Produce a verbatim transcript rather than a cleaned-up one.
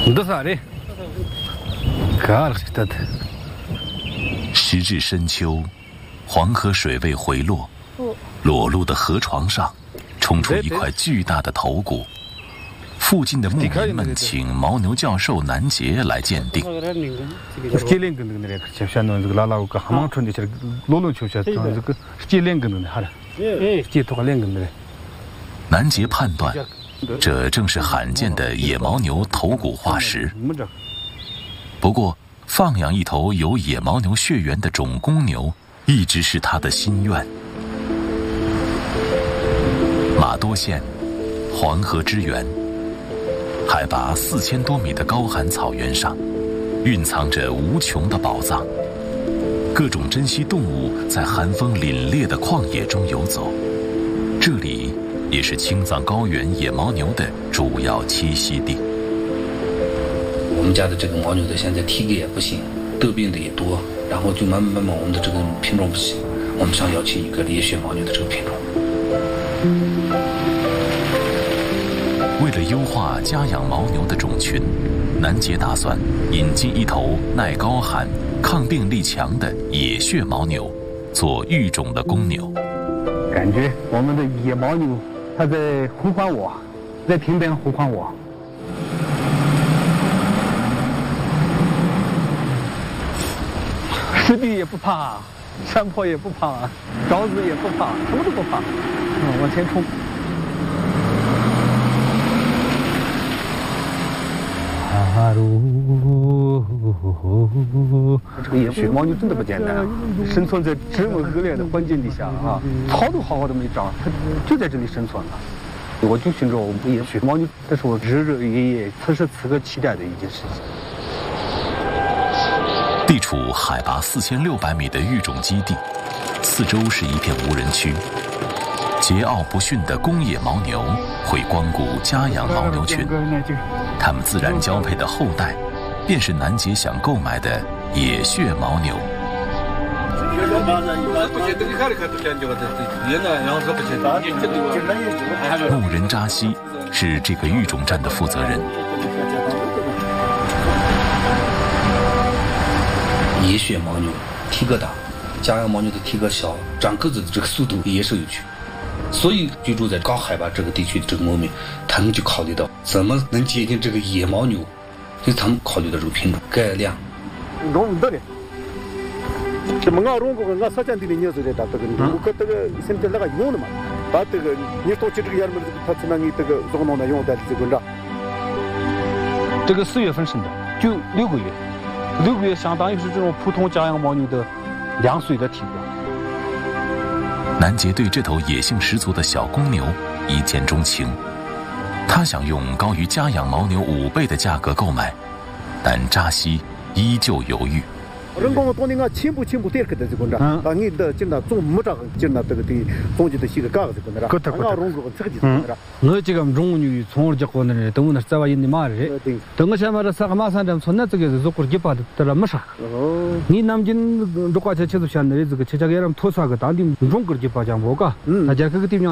时至深秋，黄河水位回落，裸露的河床上冲出一块巨大的头骨。附近的牧民们请牦牛教授南杰来鉴定。南杰判断，这正是罕见的野牦牛头骨化石。不过，放养一头有野牦牛血缘的种公牛，一直是他的心愿。马多县，黄河之源。海拔四千多米的高寒草原上，蕴藏着无穷的宝藏。各种珍稀动物在寒风凛冽的旷野中游走，这里也是青藏高原野牦牛的主要栖息地。 我们家的这个牦牛的现在体格也不行，得病的也多，然后就慢慢慢慢我们的这个品种不行，我们想要起一个野血牦牛的这个品种。 为了优化家养牦牛的种群，南杰打算引进一头耐高寒、抗病力强的野血牦牛，做育种的公牛。 感觉我们的野牦牛，它在呼唤我，在天边呼唤我。石壁也不怕，山坡也不怕，沼子也不怕，什么都不怕，嗯，往前冲。这个野血牦牛真的不简单啊！生存在这么恶劣的环境底下啊，草都好好的没长，它就在这里生存了。我就寻找我们野血牦牛，这是我日日夜夜、此时此刻期待的一件事情。 地处海拔四千六百米的育种基地，四周是一片无人区。桀骜不驯的公野牦牛会光顾家养牦牛群，它们自然交配的后代，便是南杰想购买的野血牦牛。牧人扎西是这个育种站的负责人。 野血牦牛体格大，家养牦牛的体格小，长个子的这个速度也是有趣。所以居住在高海拔这个地区的这个牧民，他们就考虑到怎么能接近这个野牦牛，所以他们考虑的这个品种改良。 弄得嘞，这么俺中国俺啥讲的呢？你说的，这个我跟这个现在那个用的嘛，把这个你多去这个样子，他只能你这个这个弄的用在这个上。这个四月份生的，就六个月，六个月相当于是这种普通家养牦牛的两岁的体格。 南杰对这头野性十足的小公牛一见钟情，他想用高于家养牦牛五倍的价格购买，但扎西依旧犹豫。 人工当年啊，全部全部点开的这个呢，啊，你的进到种木桩，进到这个的种的些个干的这个呢，个个个，种这个这个的。我这个种牛从我这过呢，等我那在外印的马的，等我先把这三个马三张从那这个是过去把的得了没啥。哦。你南京如果在这这现在这个这家给人拖出个当地种过去把讲我个，那家这个地方。